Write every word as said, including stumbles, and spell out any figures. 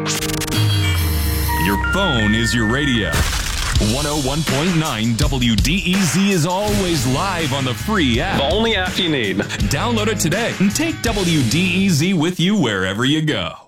Your phone is your radio. one oh one point nine W D E Z is always live on the free app. The only app you need. Download it today and take W D E Z with you wherever you go.